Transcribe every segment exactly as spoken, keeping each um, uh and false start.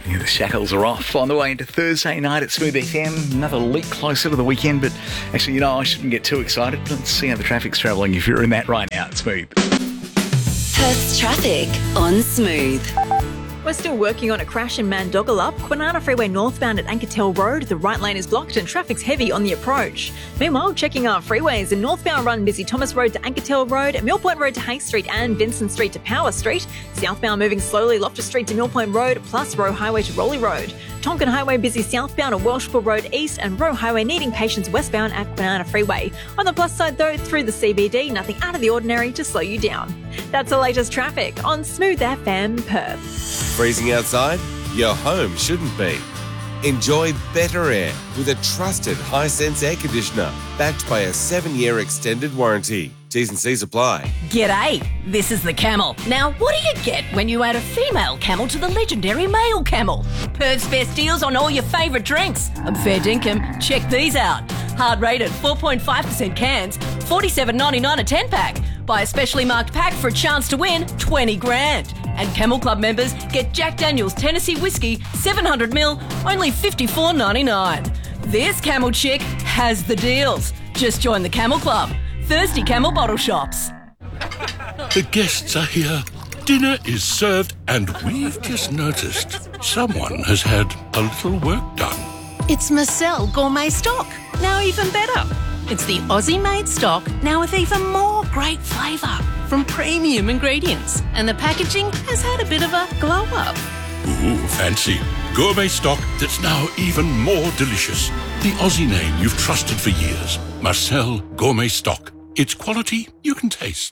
Yeah, the shackles are off on the way into Thursday night at Smooth F M. Another leap closer to the weekend, but actually, you know, I shouldn't get too excited. Let's see how the traffic's travelling if you're in that right now at Smooth. Perth's traffic on Smooth. We're still working on a crash in Mandogalup. Kwinana Freeway northbound at Ankertel Road. The right lane is blocked and traffic's heavy on the approach. Meanwhile, checking our freeways, the northbound run busy Thomas Road to Ankertel Road, Millpoint Road to Hay Street and Vincent Street to Power Street. Southbound moving slowly Loftus Street to Millpoint Road plus Roe Highway to Rowley Road. Tonkin Highway busy southbound at Welshpool Road East and Roe Highway needing patience westbound at Kwinana Freeway. On the plus side though, through the C B D, nothing out of the ordinary to slow you down. That's the latest traffic on Smooth F M Perth. Freezing outside? Your home shouldn't be. Enjoy better air with a trusted Hisense air conditioner backed by a seven-year extended warranty. T's and C's apply. G'day, this is the Camel. Now, what do you get when you add a female camel to the legendary male camel? Perth's best deals on all your favourite drinks. I'm fair dinkum. Check these out. Hard rated four point five percent cans, forty-seven ninety-nine a ten-pack. Buy a specially marked pack for a chance to win twenty grand. And Camel Club members get Jack Daniel's Tennessee Whiskey seven hundred mil, only fifty-four ninety-nine. This Camel chick has the deals. Just join the Camel Club. Thirsty Camel bottle shops. The guests are here. Dinner is served and we've just noticed someone has had a little work done. It's Marcel Gourmet Stock. Now even better. It's the Aussie-made stock, now with even more great flavour from premium ingredients. And the packaging has had a bit of a glow-up. Ooh, fancy. Gourmet stock that's now even more delicious. The Aussie name you've trusted for years. Marcel Gourmet Stock. It's quality you can taste.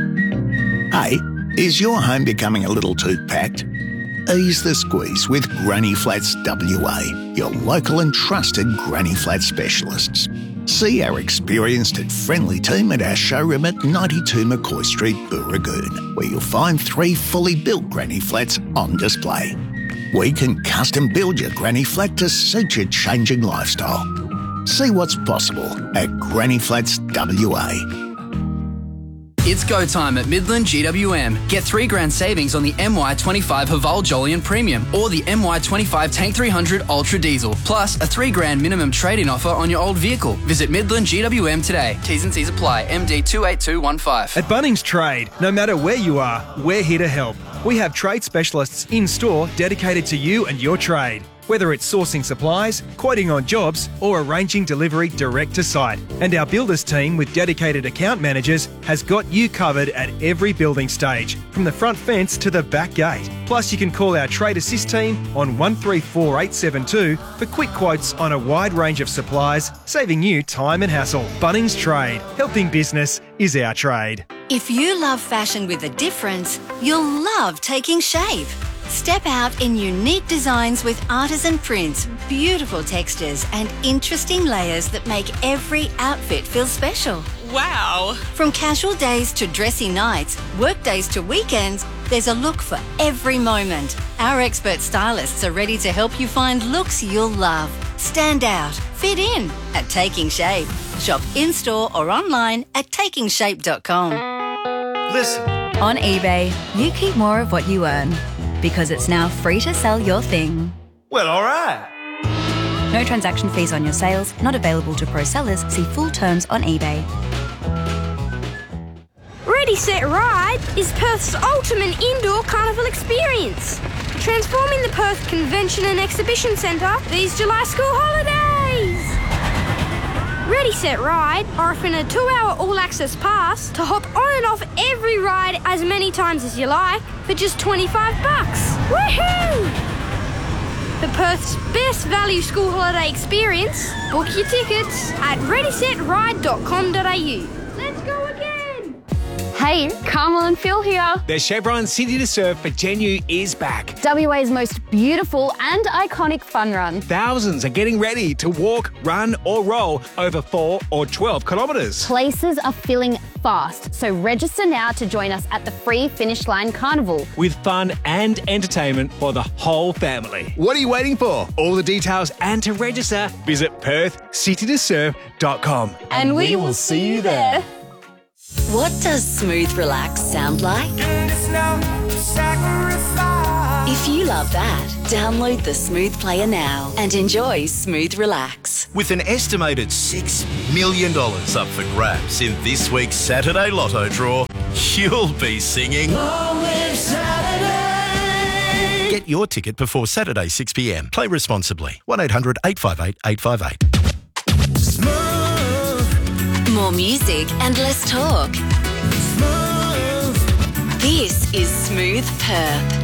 Hey, is your home becoming a little too packed? Ease the squeeze with Granny Flats W A, your local and trusted Granny Flat specialists. See our experienced and friendly team at our showroom at ninety-two McCoy Street, Booragoon, where you'll find three fully built Granny Flats on display. We can custom build your Granny Flat to suit your changing lifestyle. See what's possible at Granny Flats W A. It's go time at Midland G W M. Get three grand savings on the M Y twenty-five Haval Jolyon Premium or the M Y twenty-five Tank three hundred Ultra Diesel, plus a three grand minimum trade-in offer on your old vehicle. Visit Midland G W M today. T's and C's apply. M D two eight two one five. At Bunnings Trade, no matter where you are, we're here to help. We have trade specialists in-store dedicated to you and your trade. Whether it's sourcing supplies, quoting on jobs, or arranging delivery direct to site. And our builders team with dedicated account managers has got you covered at every building stage, from the front fence to the back gate. Plus, you can call our Trade Assist team on one three four eight seven two for quick quotes on a wide range of supplies, saving you time and hassle. Bunnings Trade. Helping business is our trade. If you love fashion with a difference, you'll love Taking Shape. Step out in unique designs with artisan prints, beautiful textures and interesting layers that make every outfit feel special. Wow! From casual days to dressy nights, work days to weekends, there's a look for every moment. Our expert stylists are ready to help you find looks you'll love. Stand out, fit in at Taking Shape. Shop in-store or online at taking shape dot com. Listen. On eBay, you keep more of what you earn, because it's now free to sell your thing. Well, all right. No transaction fees on your sales, not available to pro sellers. See full terms on eBay. Ready, Set, Ride is Perth's ultimate indoor carnival experience. Transforming the Perth Convention and Exhibition Centre these July school holidays. Ready, Set, Ride are offering a two-hour all-access pass to hop on and off every ride as many times as you like for just twenty-five bucks. Woohoo! The Perth's best value school holiday experience. Book your tickets at ready set ride dot com dot a u. Let's go again! Hey, Carmel and Phil here. The Chevron City to Surf for Genu is back. W A's most beautiful and iconic fun run. Thousands are getting ready to walk, run or roll over four or twelve kilometres. Places are filling fast, so register now to join us at the free Finish Line Carnival. With fun and entertainment for the whole family. What are you waiting for? All the details and to register, visit perth city to surf dot com. And, and we, we will see you there. What does smooth relax sound like? If If you love that, download the Smooth Player now and enjoy Smooth Relax. With an estimated six million dollars up for grabs in this week's Saturday Lotto draw, you'll be singing... Get your ticket before Saturday six p m. Play responsibly. one eight hundred eight five eight eight five eight. More music and less talk. This is Smooth Perth.